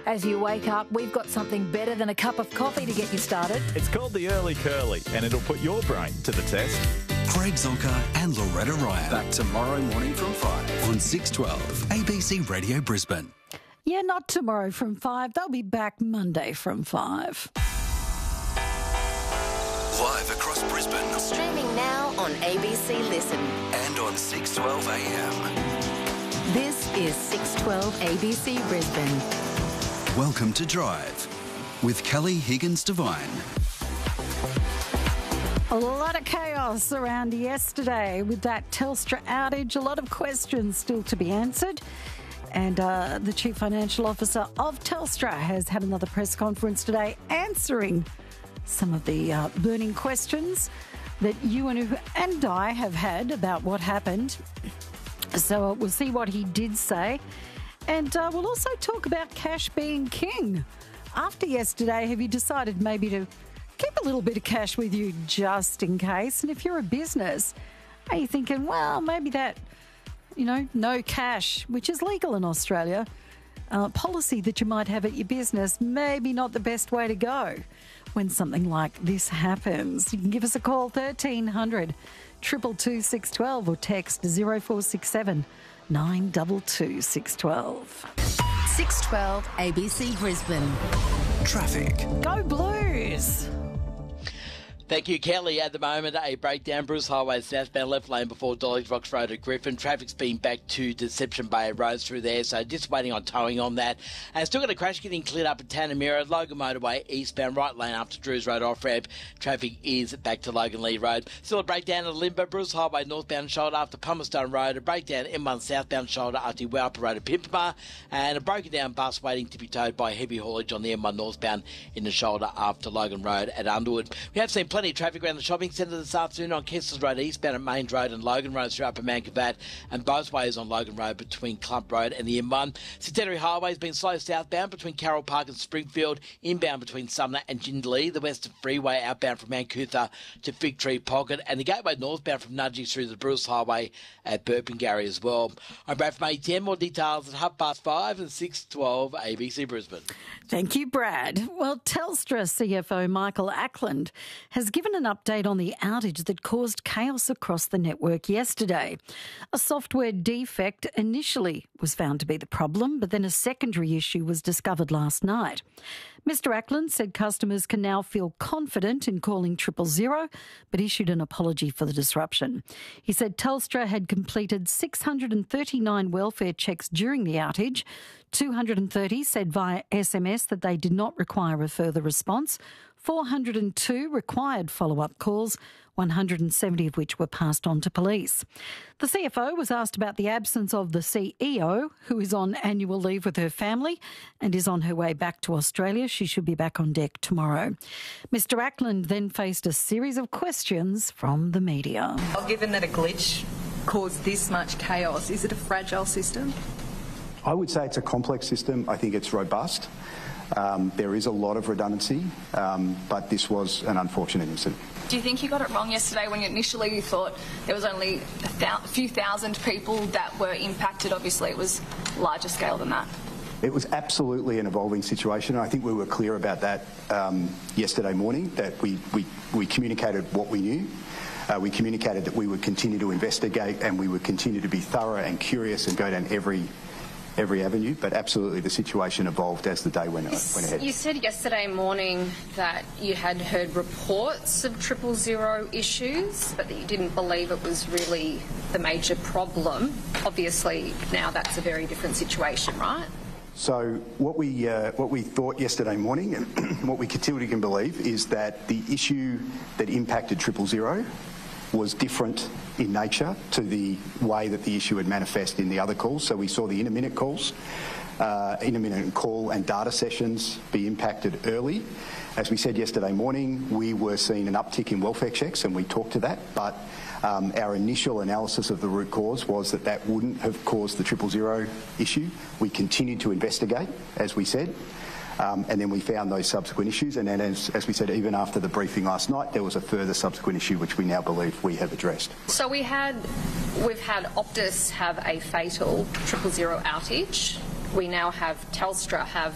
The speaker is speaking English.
As you wake up, we've got something better than a cup of coffee to get you started. It's called the Early Curly, and it'll put your brain to the test. Craig Zonka and Loretta Ryan. Back tomorrow morning from 5 on 612 ABC Radio Brisbane. Yeah, not tomorrow from 5. They'll be back Monday from 5. Live across Brisbane. Streaming now on ABC Listen. And on 612 AM. This is 612 ABC Brisbane. Welcome to Drive with Kelly Higgins-Devine. A lot of chaos around yesterday with that Telstra outage. A lot of questions still to be answered. And the Chief Financial Officer of Telstra has had another press conference today answering some of the burning questions that you and I have had about what happened. So we'll see what he did say. And we'll also talk about cash being king. After yesterday, have you decided maybe to keep a little bit of cash with you just in case? And if you're a business, are you thinking, well, maybe that, no cash, which is legal in Australia, policy that you might have at your business, maybe not the best way to go when something like this happens. You can give us a call, 1300 222 612, or text 0467 922 612. 612 ABC Brisbane. Traffic. Go Blues! Thank you, Kelly. At the moment, a breakdown. Bruce Highway southbound left lane before Dolly's Rocks Road at Griffin. Traffic's been back to Deception Bay Road through there, so just waiting on towing on that. And still got a crash getting cleared up at Tanamira, Logan Motorway, eastbound right lane up to Drews Road off-ramp. Traffic is back to Logan Lee Road. Still a breakdown at Limber, Bruce Highway northbound shoulder after Palmerston Road. A breakdown M1 southbound shoulder after Waupa Road at Pimpama. And a broken down bus waiting to be towed by heavy haulage on the M1 northbound in the shoulder after Logan Road at Underwood. We have seen plenty of traffic around the shopping centre this afternoon on Kessels Road eastbound at Mains Road and Logan Road through Upper Mankavat, and both ways on Logan Road between Clump Road and the M1. Centenary Highway has been slow southbound between Carroll Park and Springfield, inbound between Sumner and Jindalee, the Western Freeway outbound from Mancootha to Fig Tree Pocket, and the Gateway northbound from Nudgee through the Bruce Highway at Burpengary as well. I'm Brad from ATM. More details at 5:30 and 6:12 ABC Brisbane. Thank you, Brad. Well, Telstra CFO Michael Ackland has given an update on the outage that caused chaos across the network yesterday. A software defect initially was found to be the problem, but then a secondary issue was discovered last night. Mr. Ackland said customers can now feel confident in calling 000, but issued an apology for the disruption. He said Telstra had completed 639 welfare checks during the outage. 230 said via SMS that they did not require a further response. 402 required follow-up calls, 170 of which were passed on to police. The CFO was asked about the absence of the CEO, who is on annual leave with her family and is on her way back to Australia. She should be back on deck tomorrow. Mr. Ackland then faced a series of questions from the media. Given that a glitch caused this much chaos, is it a fragile system? I would say it's a complex system. I think it's robust. There is a lot of redundancy, but this was an unfortunate incident. Do you think you got it wrong yesterday when initially you thought there was only a few thousand people that were impacted? Obviously, it was larger scale than that. It was absolutely an evolving situation. I think we were clear about that yesterday morning, that we communicated what we knew. We communicated that we would continue to investigate and we would continue to be thorough and curious and go down every avenue, but absolutely the situation evolved as the day went ahead. You said yesterday morning that you had heard reports of 000 issues, but that you didn't believe it was really the major problem. Obviously, now that's a very different situation, right? So what we thought yesterday morning, and what we continue to believe, is that the issue that impacted 000 was different in nature to the way that the issue would manifest in the other calls. So we saw the intermittent calls, intermittent call and data sessions be impacted early. As we said yesterday morning, we were seeing an uptick in welfare checks, and we talked to that, but our initial analysis of the root cause was that that wouldn't have caused the 000 issue. We continued to investigate, as we said. And then we found those subsequent issues, and then as we said, even after the briefing last night, there was a further subsequent issue which we now believe we have addressed. So we've had Optus have a fatal 000 outage. We now have Telstra have